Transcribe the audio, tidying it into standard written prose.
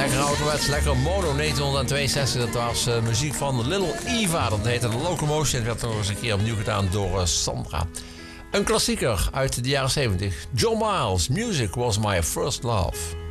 Lekker ouderwets, lekker mono 1962. Dat was muziek van Little Eva. Dat heette The Locomotion. Dat werd nog eens een keer opnieuw gedaan door Sandra. Een klassieker uit de jaren 70. John Miles, Music Was My First Love.